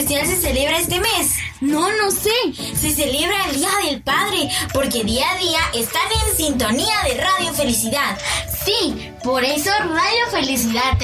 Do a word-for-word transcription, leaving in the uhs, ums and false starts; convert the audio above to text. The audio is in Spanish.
especial se celebra este mes? No, no sé. Se celebra el Día del Padre, porque día a día están en sintonía de Radio Felicidad. Sí, por eso Radio Felicidad